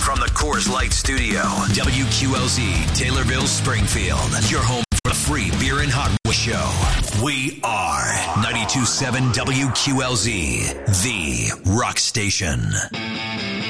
From the Coors Light Studio, WQLZ, Taylorville, Springfield. Your home for the free beer and hot show. We are 92.7 WQLZ, the rock station.